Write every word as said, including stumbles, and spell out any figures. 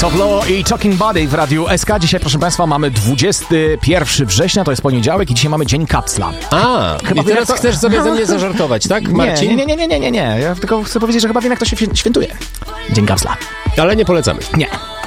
Blue i Talking Body w Radiu S K. Dzisiaj, proszę Państwa, mamy dwudziestego pierwszego września, to jest poniedziałek i dzisiaj mamy Dzień Kapsla. A, chyba i teraz to... chcesz sobie ze mnie zażartować, tak, Marcin? Nie, nie, nie, nie, nie, nie, ja tylko chcę powiedzieć, że chyba wiem, jak to się świętuje. Dzień Kapsla. Ale nie polecamy. Nie.